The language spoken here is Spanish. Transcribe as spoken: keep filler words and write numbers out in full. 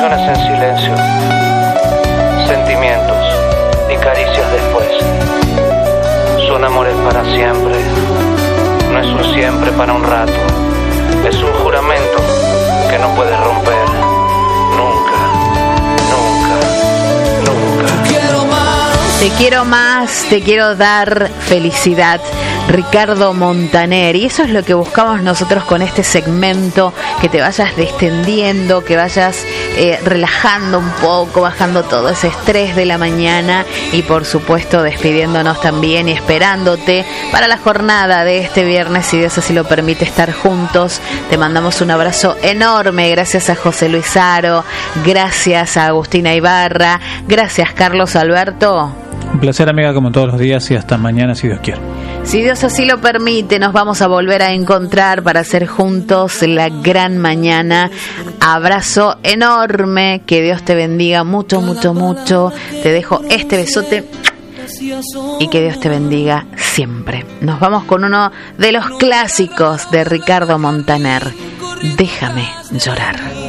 Canciones en silencio, sentimientos y caricias después. Son amores para siempre, no es un siempre para un rato. Es un juramento que no puedes romper, nunca, nunca, nunca. Te quiero más, te quiero dar felicidad. Ricardo Montaner, y eso es lo que buscamos nosotros con este segmento, que te vayas distendiendo, que vayas eh, relajando un poco, bajando todo ese estrés de la mañana y por supuesto despidiéndonos también y esperándote para la jornada de este viernes, si Dios así lo permite, estar juntos. Te mandamos un abrazo enorme, gracias a José Luis Aro, gracias a Agustina Ibarra, gracias Carlos Alberto. Un placer, amiga, como todos los días, y hasta mañana si Dios quiere. Si Dios así lo permite, nos vamos a volver a encontrar para hacer juntos la gran mañana. Abrazo enorme, que Dios te bendiga mucho, mucho, mucho. Te dejo este besote y que Dios te bendiga siempre. Nos vamos con uno de los clásicos de Ricardo Montaner. Déjame llorar.